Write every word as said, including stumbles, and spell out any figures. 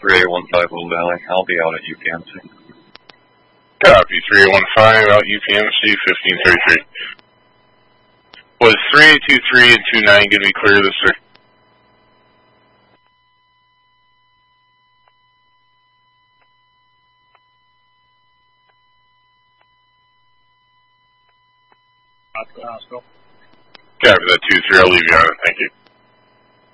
three eight one five Little Valley. I'll be out at U P M C. Copy, three eight one five out U P M C, fifteen thirty-three. Was three eight two three and two nine going to be clear this, sir? Hospital. Copy that, two three, I'll leave you on it, thank you.